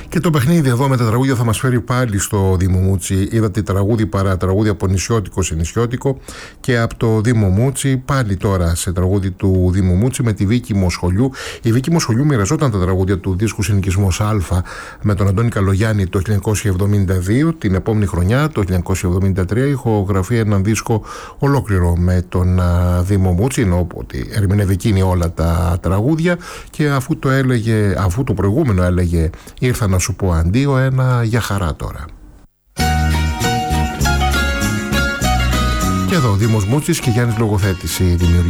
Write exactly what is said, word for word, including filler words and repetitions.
Και το παιχνίδι εδώ με τα τραγούδια θα μας φέρει πάλι στο Δήμο Μούτσι. Είδατε τραγούδι παρά τραγούδι από νησιώτικο σε νησιώτικο και από το Δήμο Μούτσι πάλι τώρα σε τραγούδι του Δήμου Μούτσι με τη Βίκη Μοσχολιού. Η Βίκη Μοσχολιού μοιραζόταν τα τραγούδια του δίσκου Συνοικισμός Α με τον Αντώνη Καλογιάννη το χίλια εννιακόσια εβδομήντα δύο. Την επόμενη χρονιά, το χίλια εννιακόσια εβδομήντα τρία, ηχογραφεί έναν δίσκο ολόκληρο με τον Δήμο Μούτσι, ενώ ότι ερμηνεύει εκείνη όλα τα τραγούδια. Και αφού το, έλεγε, αφού το προηγούμενο έλεγε «Ήρθα να σου πω αντίο», ένα «Για χαρά» τώρα. Και εδώ ο Δήμος Μούτσης και Γιάννης Λογοθέτης η δημιουργία.